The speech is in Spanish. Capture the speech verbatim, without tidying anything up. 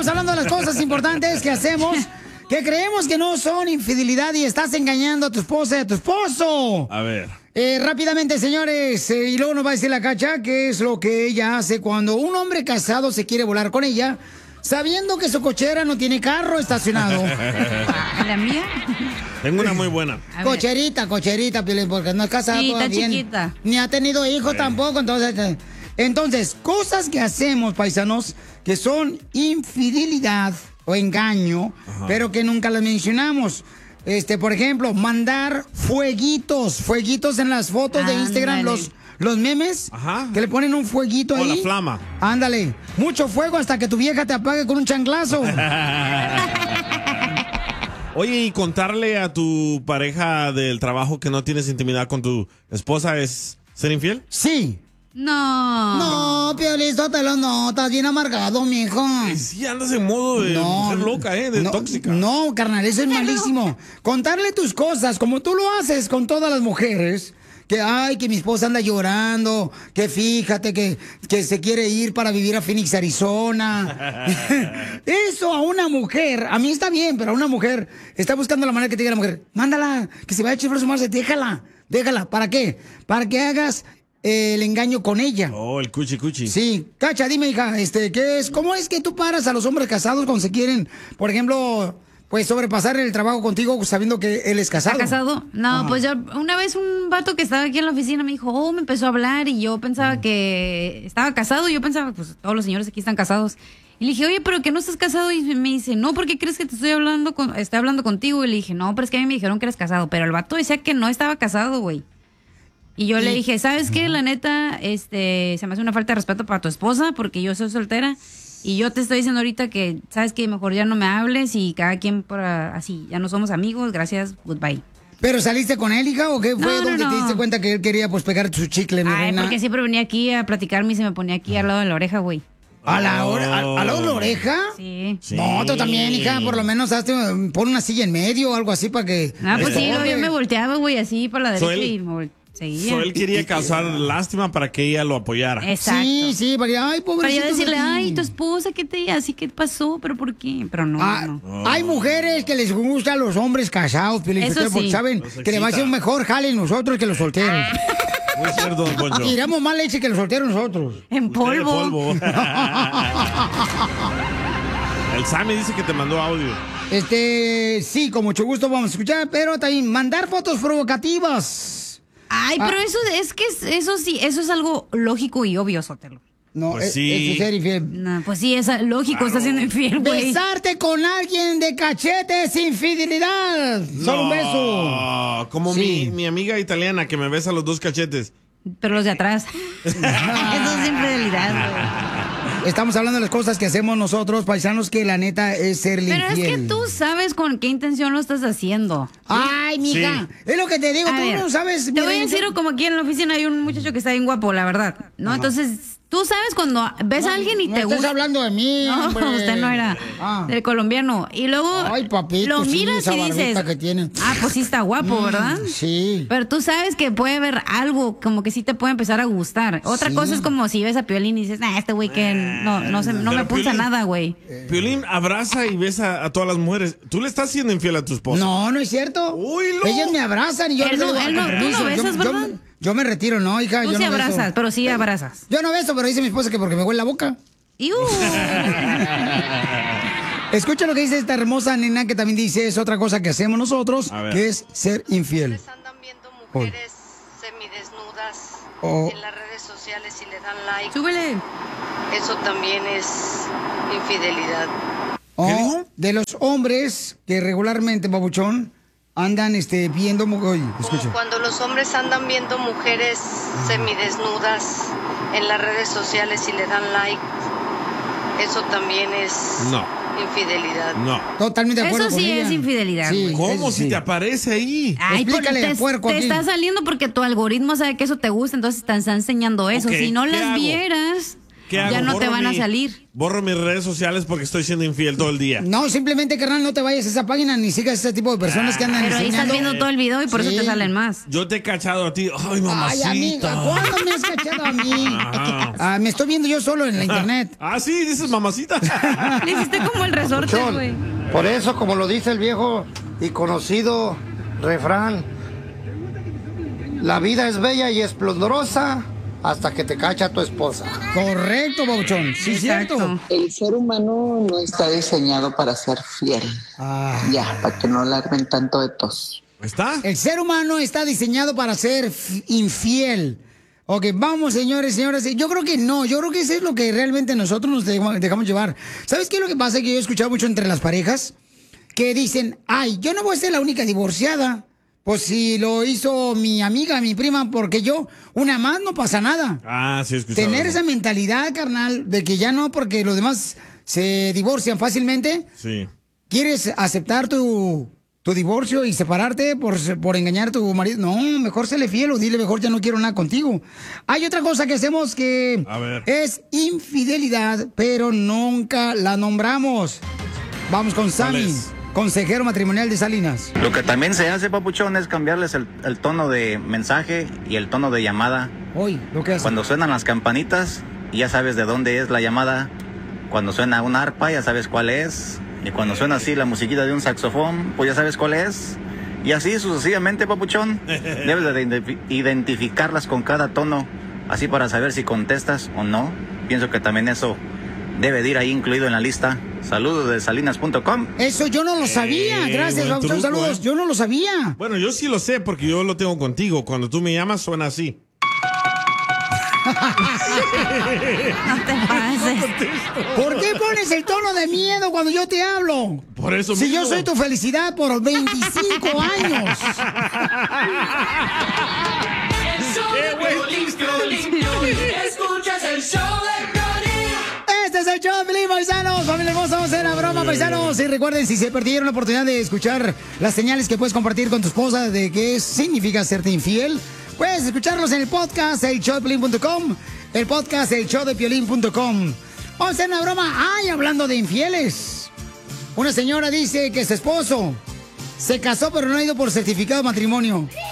estamos hablando de las cosas importantes que hacemos, que creemos que no son infidelidad y estás engañando a tu esposa y a tu esposo. A ver. Eh, rápidamente, señores, eh, y luego nos va a decir la Cacha qué es lo que ella hace cuando un hombre casado se quiere volar con ella, sabiendo que su cochera no tiene carro estacionado. ¿La mía? Tengo una muy buena. Cocherita, cocherita, Piolín, porque no es casada Sí, está todavía. chiquita. Ni ha tenido hijos Sí. tampoco, entonces... eh, Entonces, cosas que hacemos, paisanos, que son infidelidad o engaño, Ajá. pero que nunca las mencionamos. Este, por ejemplo, mandar fueguitos, fueguitos en las fotos de Instagram, Ándale. los, los memes, Ajá. que le ponen un fueguito O ahí. la flama. Ándale, mucho fuego hasta que tu vieja te apague con un chanclazo. Oye, y contarle a tu pareja del trabajo que no tienes intimidad con tu esposa es ser infiel. Sí. No. No, Piolín, Sotelo, no, estás bien amargado, mijo. Y sí, andas en modo de mujer loca, ¿eh? De no, tóxica. No, carnal, eso es malísimo. Contarle tus cosas, como tú lo haces con todas las mujeres. Que, ay, que mi esposa anda llorando, que fíjate que, que se quiere ir para vivir a Phoenix, Arizona. Eso a una mujer, a mí está bien, pero a una mujer está buscando la manera que te diga la mujer, mándala, que se vaya a echar su madre, déjala, déjala. ¿Para qué? Para que hagas el engaño con ella. Oh, el cuchi cuchi. Sí, Cacha, dime, hija, este, ¿qué es? ¿Cómo es que tú paras a los hombres casados cuando se quieren, por ejemplo, pues sobrepasar el trabajo contigo sabiendo que él es casado? ¿Está casado? No, Ajá. pues yo, una vez un vato que estaba aquí en la oficina me dijo, oh, me empezó a hablar y yo pensaba que estaba casado. Yo pensaba, pues todos los señores aquí están casados. Y le dije, oye, ¿pero que no estás casado? Y me dice, no, ¿por qué crees que te estoy hablando con, estoy hablando contigo? Y le dije, no, pero es que a mí me dijeron que eres casado. Pero el vato decía que no estaba casado, güey. Y yo le dije, ¿sabes qué? La neta, este, se me hace una falta de respeto para tu esposa porque yo soy soltera y yo te estoy diciendo ahorita que, ¿sabes qué? Mejor ya no me hables y cada quien por así, ya no somos amigos, gracias, goodbye. ¿Pero saliste con él, hija, o qué fue No, no, donde no. te diste cuenta que él quería, pues, pegar su chicle, mi Ay, reina? porque siempre venía aquí a platicarme y se me ponía aquí al lado de la oreja, güey. ¿A la hora, a, a lado de la oreja? Sí. Sí. No, tú también, hija, por lo menos hazte, pon una silla en medio o algo así para que... Ah, pues sí, estorbe. luego yo me volteaba, güey, así para la So derecha él- y me vol- seguía. So, él quería causar lástima para que ella lo apoyara. Exacto. Sí, sí, para que, ay, Para pobrecito. yo decirle, de ti. ay, tu esposa, ¿qué te así qué pasó? ¿Pero por qué? Pero no, Ah, no. Hay mujeres que les gustan los hombres casados, Piolín, Eso Sotelo, porque sí. saben Los que le va a excita. ser un mejor jale nosotros que los solteros. Muy cierto, don Poncho. Tiramos más leche que los solteros nosotros. En Usted de polvo. polvo. El Sammy dice que te mandó audio. Este, sí, con mucho gusto vamos a escuchar, pero también mandar fotos provocativas. Ay, Ah. pero eso es que es- eso sí, eso es algo lógico y obvio, Sotelo. No, Pues es, sí. es ser infiel. No, pues sí, es lógico, está siendo infiel, güey. Besarte con alguien de cachete es infidelidad. Solo un beso. No, como Sí. mi, mi amiga italiana que me besa los dos cachetes. Pero los de atrás. Eso es infidelidad, güey. Estamos hablando de las cosas que hacemos nosotros, paisanos, que la neta es ser Pero es infiel. que tú sabes con qué intención lo estás haciendo. Ay, mija, es lo que te digo, A tú ver, no sabes. Te mira, voy a yo- decir como aquí en la oficina hay un muchacho que está bien guapo, la verdad, ¿no? Entonces, tú sabes cuando ves a alguien y no te estás gusta. hablando de mí, No, hombre. usted no era Ah. del colombiano. Y luego Ay, papito, lo sí, miras esa y barbita dices, que tiene. ah, pues sí está guapo, Mm, ¿verdad? Sí. Pero tú sabes que puede haber algo como que sí te puede empezar a gustar. Otra Sí. cosa es como si ves a Piolín y dices, ah, este güey que no, no, se, no Pero me pulsa Piolín- nada, güey. Piolín abraza y besa a todas las mujeres. ¿Tú le estás siendo infiel a tu esposa? No, no es cierto. Uy, no. Ellas me abrazan y yo Él les no- digo, él no- tú no permiso, yo- besas, yo, ¿verdad? me- yo me retiro, no, hija. Tú yo sí no beso. abrazas, pero sí abrazas. Yo no beso, pero dice mi esposa que porque me huele la boca. ¡Iu! Escucha lo que dice esta hermosa nena que también dice es otra cosa que hacemos nosotros, A ver. que es ser infiel. Andan viendo mujeres semidesnudas Oh. en las redes sociales y le dan like. Súbele. Eso también es infidelidad. O dijo? de los hombres que regularmente, babuchón, andan este, viendo... mu- Oye, Como escucha. cuando los hombres andan viendo mujeres semidesnudas en las redes sociales y le dan like. Eso también es No. infidelidad. No. Totalmente de acuerdo Eso con sí ella. es infidelidad, Sí, güey. ¿Cómo eso si sí. te aparece ahí? Ay, Explícale, porque te, puerco, te aquí. está saliendo porque tu algoritmo sabe que eso te gusta, entonces te está enseñando eso. Ok, Si no ¿qué las hago? vieras, ¿Qué hago? Ya no te Borro van a mi- salir. Borro mis redes sociales porque estoy siendo infiel todo el día. No, simplemente, carnal, no te vayas a esa página ni sigas ese tipo de personas que andan Pero ahí estás enseñando. viendo todo el video y por Sí. eso te salen más. Yo te he cachado a ti. Ay, Ay, mamacita. amiga, ¿cuándo me has cachado a mí? Ajá. Ah, me estoy viendo yo solo en la internet. Ah, sí, dices mamacita. Le hiciste como el resorte, Chon, güey. por eso, como lo dice el viejo y conocido refrán, la vida es bella y esplendorosa hasta que te cacha tu esposa. Correcto, Bauchón. Sí, Exacto. cierto. El ser humano no está diseñado para ser fiel. Ah. Ya, para que no le armen tanto de tos. ¿Está? El ser humano está diseñado para ser f- infiel. Ok, vamos, señores, señoras. Yo creo que no. Yo creo que eso es lo que realmente nosotros nos dejamos, dejamos llevar. ¿Sabes qué es lo que pasa? Que yo he escuchado mucho entre las parejas que dicen, ay, yo no voy a ser la única divorciada. Pues si lo hizo mi amiga, mi prima, porque yo, una más no pasa nada. Ah, sí, he escuchado. Tener eso. esa mentalidad, carnal, de que ya no, porque los demás se divorcian fácilmente. Sí. ¿Quieres aceptar tu, tu divorcio y separarte por, por engañar a tu marido? No, mejor séle fiel o dile mejor ya no quiero nada contigo. Hay otra cosa que hacemos que A ver. es infidelidad, pero nunca la nombramos. Vamos con Sammy, es? consejero matrimonial de Salinas. Lo que también se hace, papuchón, es cambiarles el, el tono de mensaje y el tono de llamada. Hoy, lo que hace. Cuando suenan las campanitas, ya sabes de dónde es la llamada. Cuando suena una arpa, ya sabes cuál es. Y cuando suena así la musiquita de un saxofón, pues ya sabes cuál es. Y así sucesivamente, papuchón. Debes de ident- identificarlas con cada tono, así para saber si contestas o no. Pienso que también eso debe de ir ahí incluido en la lista. Saludos de salinas punto com. Eso yo no lo sabía. Eh, Gracias, buen Babuchón, truco, saludos. eh. Yo no lo sabía. Bueno, yo sí lo sé porque yo lo tengo contigo. Cuando tú me llamas suena así. No te pases. ¿Por qué pones el tono de miedo cuando yo te hablo? Por eso Si mismo. yo soy tu felicidad por veinticinco años. Escuchas el show de Piolín. Este es el show de Piolín, paisanos. Familia hermosa, vamos a hacer la broma, paisanos. Y recuerden, si se perdieron la oportunidad de escuchar las señales que puedes compartir con tu esposa de qué significa serte infiel, puedes escucharlos en el podcast, el show de piolín punto com, el podcast, el show de piolín punto com. Vamos a hacer una broma. Ay, hablando de infieles. Una señora dice que su esposo se casó pero no ha ido por certificado de matrimonio.